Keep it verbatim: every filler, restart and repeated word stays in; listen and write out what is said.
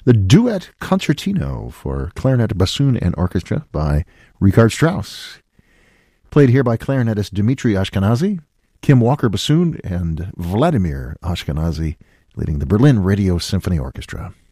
the Duet Concertino for clarinet, bassoon, and orchestra by Richard Strauss. Played here by clarinetist Dmitri Ashkenazy, Kim Walker bassoon, and Vladimir Ashkenazy leading the Berlin Radio Symphony Orchestra.